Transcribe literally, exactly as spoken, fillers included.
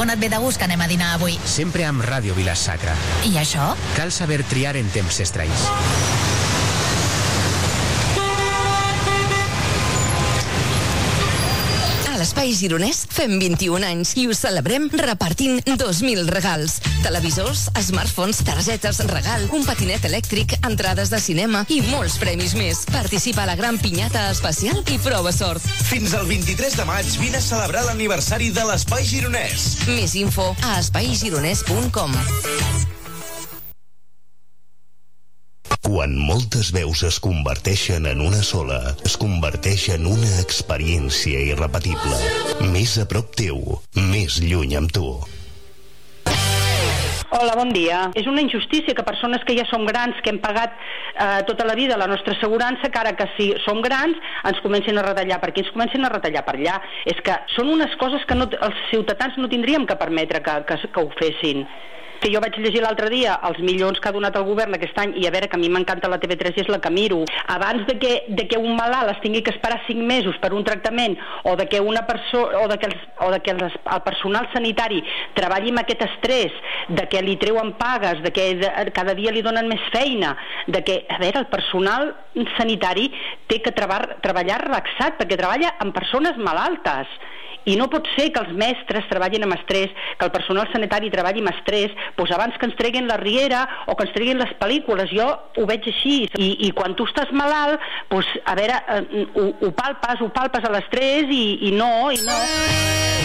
On et ve de gust que anem a dinar avui? Sempre amb Ràdio Vila-sacra. I això? Cal saber triar en temps estralls. A l'Espai Gironès fem vint-i-un anys i ho celebrem repartint dos mil regals. Televisors, smartphones, targetes, regal, un patinet elèctric, entrades de cinema i molts premis més. Participa a la gran pinyata especial i prova sort. Fins al vint-i-tres de maig vine a celebrar l'aniversari de l'Espai Gironès. Més info a espai gironès punt com. Quan moltes veus es converteixen en una sola, es converteix en una experiència irrepetible. Més a prop teu, més lluny amb tu. Hola, bon dia. És una injustícia que persones que ja som grans, que hem pagat eh, tota la vida la nostra assegurança, que ara que si som grans ens comencin a retallar. Per què ens comencin a retallar per allà? És que són unes coses que no, els ciutadans no tindríem que permetre que, que, que ho fessin. Que jo vaig llegir l'altre dia els milions que ha donat el govern aquest any, i a veure, que a mi m'encanta la T V tres i és la que miro. Abans de que, de que un malalt es tingui que esperar cinc mesos per un tractament, o de que una persona o de que, els, o de que els, el personal sanitari treballi amb aquest estrès, de que li treuen pagues, de que de, cada dia li donen més feina, de que, a veure, el personal sanitari té que treballar, treballar relaxat, perquè treballa amb persones malaltes. I no pot ser que els mestres treballin amb estrès, que el personal sanitari treballi amb estrès, doncs abans que ens treguin la riera o que ens treguin les pel·lícules. Jo ho veig així. I, i quan tu estàs malalt, doncs, a veure, ho, ho palpes, ho palpes a l'estrès i, i no, i no.